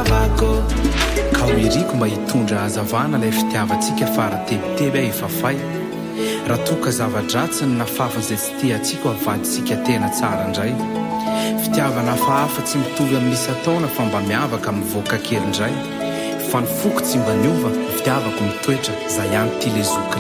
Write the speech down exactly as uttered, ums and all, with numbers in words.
fitiavako ka ho iriko mba hitondra hazavana ilay fitiavantsika faratebiteby aho ifafay raha toka zava-dratsiny na fafan'izay tsy tiantsika ho avadintsika tena tsara indray fitiavana hafahafa tsy mitovy amin'n'isa taona fa mba miavaka mivoaka kely indray fa ny foko tsy mba niova fitiavako mitoetra za ihany ty lezoka